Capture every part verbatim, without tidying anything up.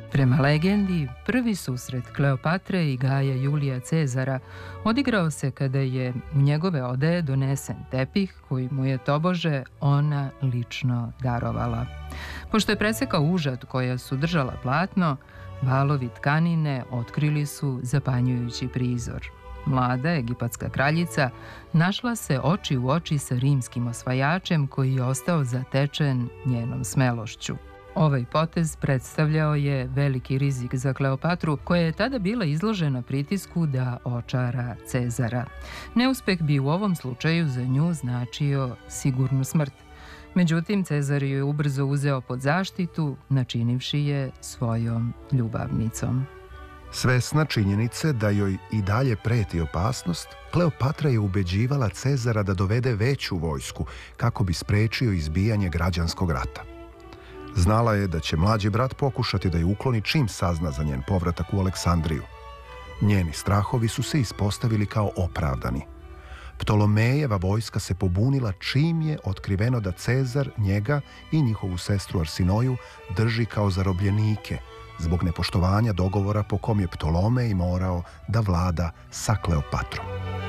Prema legendi, prvi susret Kleopatre i Gaja Julija Cezara odigrao se kada je u njegove odaje donesen tepih koji mu je tobože ona lično darovala. Pošto je presekao užad koja su držala platno, valovi tkanine otkrili su zapanjujući prizor. Mlada egipatska kraljica našla se oči u oči sa rimskim osvajačem koji je ostao zatečen njenom smelošću. Ovaj potez predstavljao je veliki rizik za Kleopatru, koja je tada bila izložena pritisku da očara Cezara. Neuspeh bi u ovom slučaju za nju značio sigurnu smrt. Međutim, Cezar ju je ubrzo uzeo pod zaštitu, načinivši je svojom ljubavnicom. Svesna činjenice da joj i dalje preti opasnost, Kleopatra je ubeđivala Cezara da dovede veću vojsku kako bi sprečio izbijanje građanskog rata. Znala je da će mlađi brat pokušati da je ukloni čim sazna za njen povratak u Aleksandriju. Njeni strahovi su se ispostavili kao opravdani. Ptolomejeva vojska se pobunila čim je otkriveno da Cezar njega i njihovu sestru Arsinoju drži kao zarobljenike zbog nepoštovanja dogovora po kom je Ptolomej morao da vlada sa Kleopatrom.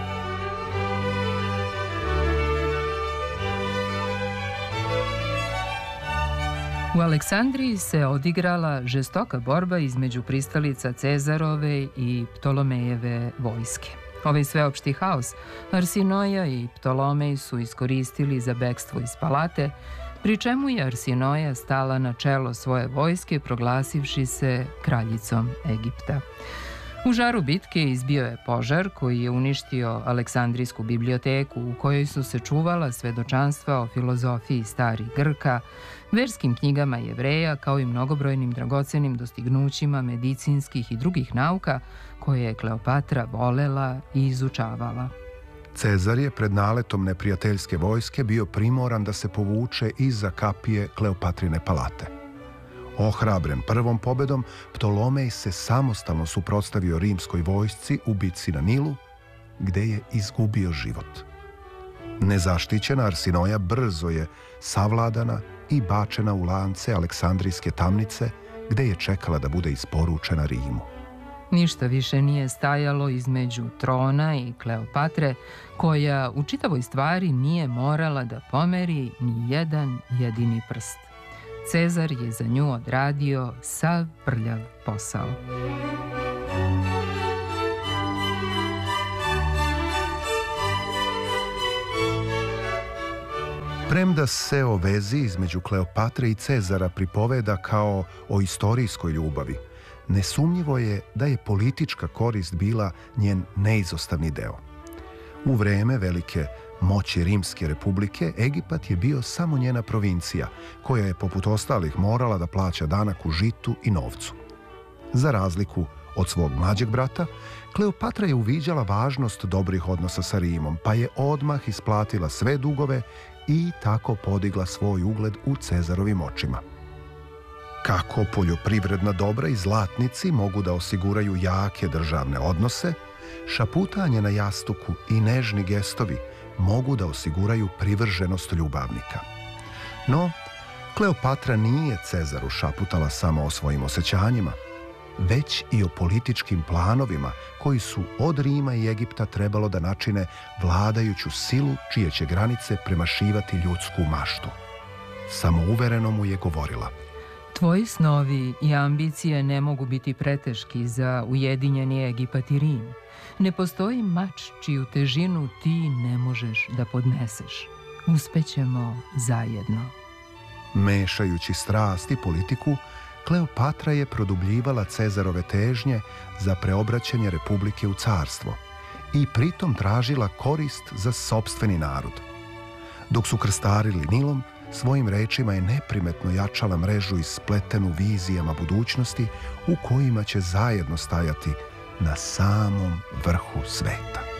U Aleksandriji se odigrala žestoka borba između pristalica Cezarove i Ptolomejeve vojske. Ovaj sveopšti haos Arsinoja i Ptolomej su iskoristili za bekstvo iz palate, pri čemu je Arsinoja stala na čelo svoje vojske proglasivši se kraljicom Egipta. U žaru bitke izbio je požar koji je uništio Aleksandrijsku biblioteku u kojoj su se čuvala svedočanstva o filozofiji starih Grka, verskim knjigama Jevreja kao i mnogobrojnim dragocenim dostignućima medicinskih i drugih nauka koje je Kleopatra volela i izučavala. Cezar je pred naletom neprijateljske vojske bio primoran da se povuče iza kapije Kleopatrine palate. Ohrabren prvom pobedom, Ptolomej se samostalno suprotstavio rimskoj vojsci u bitci na Nilu, gde je izgubio život. Nezaštićena Arsinoja brzo je savladana i bačena u lance Aleksandrijske tamnice, gde je čekala da bude isporučena Rimu. Ništa više nije stajalo između trona i Kleopatre, koja u čitavoj stvari nije morala da pomeri ni jedan jedini prst. Cezar je za nju odradio sav prljav posao. Premda se o vezi između Kleopatre i Cezara pripoveda kao o istorijskoj ljubavi, nesumnjivo je da je politička korist bila njen neizostavni deo. U vreme velike moći Rimske republike, Egipat je bio samo njena provincija, koja je poput ostalih morala da plaća danak u žitu i novcu. Za razliku od svog mlađeg brata, Kleopatra je uviđala važnost dobrih odnosa sa Rimom, pa je odmah isplatila sve dugove i tako podigla svoj ugled u Cezarovim očima. Kako poljoprivredna dobra i zlatnici mogu da osiguraju jake državne odnose, šaputanje na jastuku i nežni gestovi mogu da osiguraju privrženost ljubavnika. No, Kleopatra nije Cezaru šaputala samo o svojim osjećanjima, već i o političkim planovima koji su od Rima i Egipta trebalo da načine vladajuću silu čije će granice premašivati ljudsku maštu. Samouvereno mu je govorila: Tvoji snovi i ambicije ne mogu biti preteški za ujedinjeni Egipat i Rim. Ne postoji mač čiju težinu ti ne možeš da podneseš. Uspećemo zajedno. Mešajući strast i politiku, Kleopatra je produbljivala Cezarove težnje za preobraćanje republike u carstvo i pritom tražila korist za sopstveni narod. Dok su krstarili Nilom, svojim rečima je neprimetno jačala mrežu ispletenu vizijama budućnosti u kojima će zajedno stajati na samom vrhu sveta.